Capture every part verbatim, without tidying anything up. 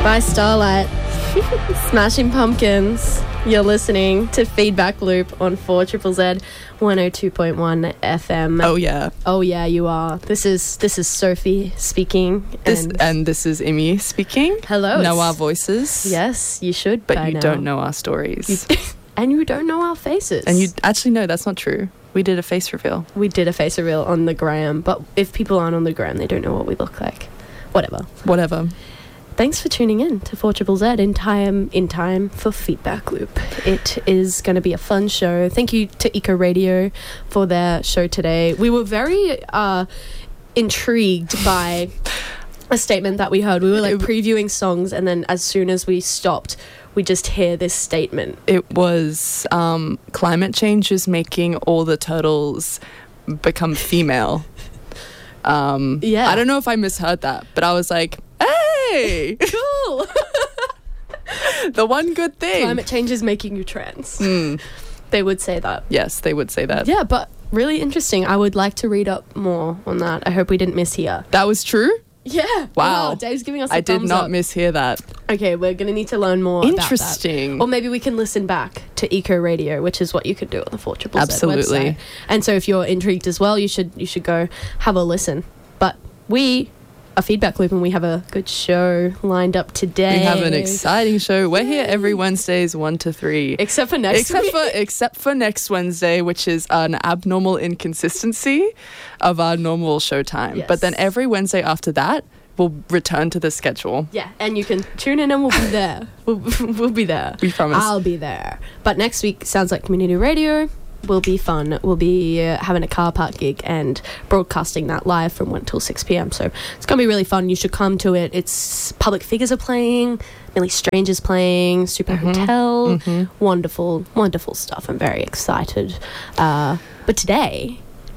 by Starlight. Smashing Pumpkins. You're listening to Feedback Loop on four Z Z Z one oh two point one F M. Oh yeah. Oh yeah, you are. This is this is Sophie speaking. This and, and this is Imi speaking. Hello. Know our voices. Yes, you should. But by you now. don't know our stories. You, and you don't know our faces. And you actually no, that's not true. We did a face reveal. We did a face reveal on the gram, but if people aren't on the gram, they don't know what we look like. Whatever. Whatever. Thanks for tuning in to four Z Z Z in time in time for Feedback Loop. It is going to be a fun show. Thank you to Eco Radio for their show today. We were very uh, intrigued by a statement that we heard. We were like previewing songs, and then as soon as we stopped, we just hear this statement. It was um, climate change is making all the turtles become female. Um, yeah. I don't know if I misheard that, but I was like, hey! Cool! The one good thing. Climate change is making you trans. Mm. They would say that. Yes, they would say that. Yeah, but really interesting. I would like to read up more on that. I hope we didn't mishear. That was true? Yeah. Wow. Dave's giving us a I did thumbs not up. mishear that. Okay, we're going to need to learn more Interesting. about that. Or maybe we can listen back to Eco Radio, which is what you could do on the four Z Z Z Absolutely. website. And so if you're intrigued as well, you should you should go have a listen. But we are Feedback Loop and we have a good show lined up today. We have an exciting show. We're here every Wednesdays, one to three. Except for next except week. for except for next Wednesday, which is an abnormal inconsistency of our normal show time. Yes. But then every Wednesday after that, we'll return to the schedule. Yeah, and you can tune in and we'll be there. We'll, we'll be there. We promise. I'll be there. But next week sounds like community radio. Will be fun. We'll be uh, having a car park gig and broadcasting that live from one till six p.m. So it's going to be really fun. You should come to it. It's Public Figures are playing, Millie Strange is playing, Super Mm-hmm. Hotel. Mm-hmm. Wonderful, wonderful stuff. I'm very excited. Uh, but today...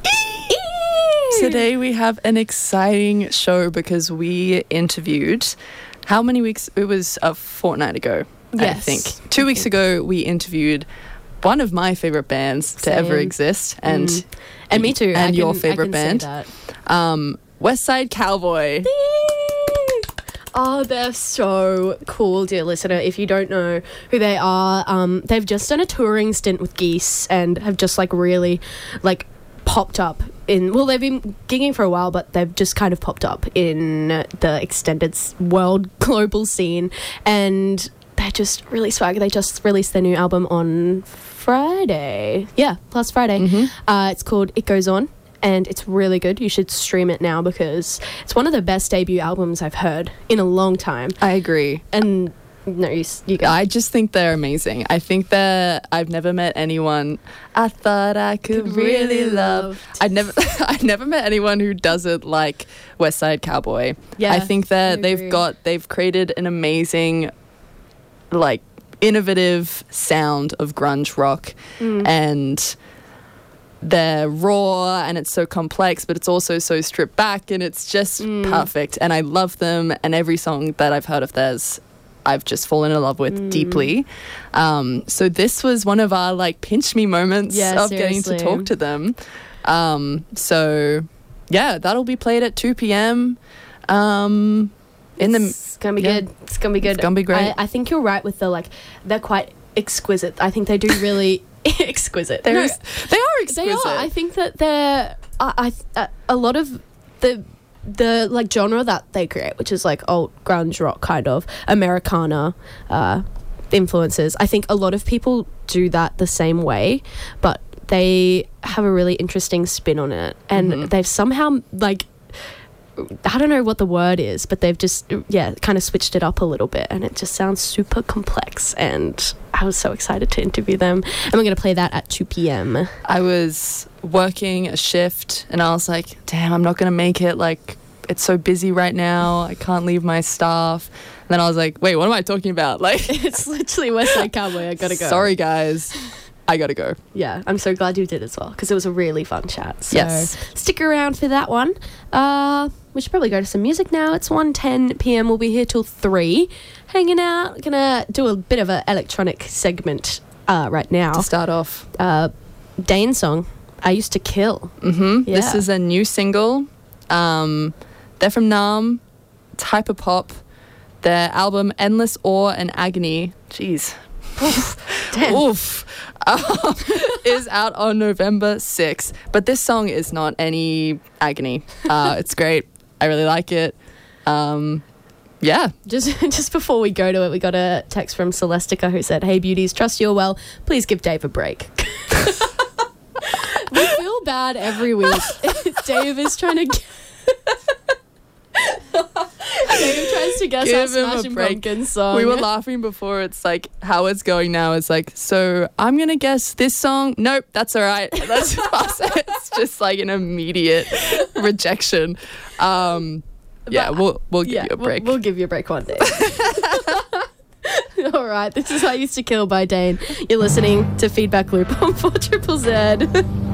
Today we have an exciting show because we interviewed, how many weeks? It was a fortnight ago, Yes. I think. Two weeks ago we interviewed one of my favourite bands to Same. ever exist. And Mm. And me too. And I your can- I favourite can say band. that. Um, West Side Cowboy. Oh, they're so cool, dear listener. If you don't know who they are, um, they've just done a touring stint with Geese and have just like really like popped up in, well, they've been gigging for a while, but they've just kind of popped up in the extended s- world global scene, and they're just really swag. They just released their new album on Friday. Yeah, last Friday. Mhm. Uh, it's called It Goes On. And it's really good. You should stream it now because it's one of the best debut albums I've heard in a long time. I agree. And no, you, s- you go. I just think they're amazing. I think that I've never met anyone I thought I could, Could really really love. love. I've never I've never met anyone who doesn't like West Side Cowboy. Yeah, I think that I they've agree. got they've created an amazing, like, innovative sound of grunge rock, Mm. and they're raw and it's so complex, but it's also so stripped back, and it's just Mm. perfect. And I love them, and every song that I've heard of theirs I've just fallen in love with Mm. deeply. Um, so this was one of our like pinch me moments Yeah, of getting to seriously. talk to them. Um, so yeah, that'll be played at two p.m. Um, in the It's gonna be yeah. good. It's gonna be good. It's gonna be great. I, I think you're right with the like. They're quite exquisite. I think they do really exquisite. They're No, ex- they are exquisite. They are. I think that they're. I, I uh, a lot of the the like genre that they create, which is like old grunge rock kind of Americana uh, influences. I think a lot of people do that the same way, but they have a really interesting spin on it, and Mhm. they've somehow like. I don't know what the word is, but they've just, yeah, kind of switched it up a little bit, and it just sounds super complex, and I was so excited to interview them, and we're going to play that at two p.m. I was working a shift and I was like, damn, I'm not going to make it. Like, it's so busy right now. I can't leave my staff. And then I was like, wait, what am I talking about? Like, It's literally West Side Cowboy. I gotta go. sorry, guys. I gotta go. Yeah, I'm so glad you did as well, because it was a really fun chat. So Yes. stick around for that one. Uh, we should probably go to some music now. It's one ten p.m. We'll be here till three, hanging out. Gonna do a bit of an electronic segment uh, right now. To start off. Uh, Dane's song, I Used to Kill. Mm-hmm. Yeah. This is a new single. Um, they're from Nam. It's hyper pop. Their album Endless Awe and Agony, jeez, Damn. oof, um, is out on November sixth. But this song is not any agony. Uh, it's great. I really like it. Um, yeah. Just just before we go to it, we got a text from Celestica who said, "Hey beauties, trust you're well. Please give Dave a break." We feel bad every week. Dave is trying to. G- Dave tries to guess Give our him a Smashing break. Pumpkins song. We were laughing before. It's like how it's going now. It's like, so I'm gonna guess this song. Nope, that's all right. That's us. It's just like an immediate rejection. Um, yeah, But, we'll we'll give yeah, you a break. We'll, we'll give you a break one day. All right, this is I Used to Kill by Dane. You're listening to Feedback Loop on four Triple Z.